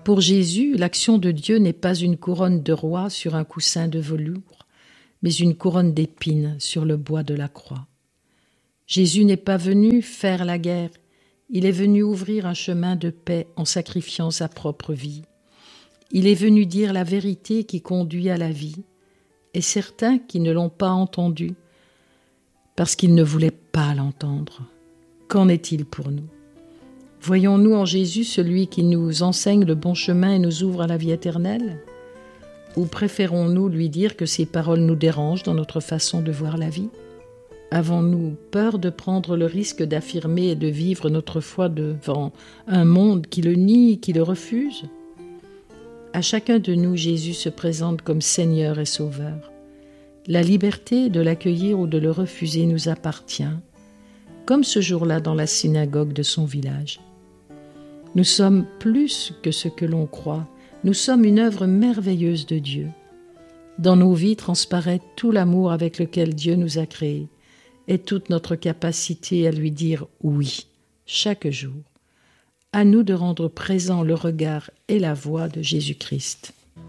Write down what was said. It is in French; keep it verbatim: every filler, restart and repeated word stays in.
Pour Jésus, l'action de Dieu n'est pas une couronne de roi sur un coussin de velours, mais une couronne d'épines sur le bois de la croix. Jésus n'est pas venu faire la guerre, il est venu ouvrir un chemin de paix en sacrifiant sa propre vie. Il est venu dire la vérité qui conduit à la vie, et certains qui ne l'ont pas entendu, parce qu'ils ne voulaient pas l'entendre. Qu'en est-il pour nous ? Voyons-nous en Jésus celui qui nous enseigne le bon chemin et nous ouvre à la vie éternelle ? Ou préférons-nous lui dire que ses paroles nous dérangent dans notre façon de voir la vie ? Avons-nous peur de prendre le risque d'affirmer et de vivre notre foi devant un monde qui le nie, qui le refuse ? À chacun de nous, Jésus se présente comme Seigneur et Sauveur. La liberté de l'accueillir ou de le refuser nous appartient, comme ce jour-là dans la synagogue de son village. Nous sommes plus que ce que l'on croit, nous sommes une œuvre merveilleuse de Dieu. Dans nos vies transparaît tout l'amour avec lequel Dieu nous a créés et toute notre capacité à lui dire oui, chaque jour. À nous de rendre présent le regard et la voix de Jésus-Christ.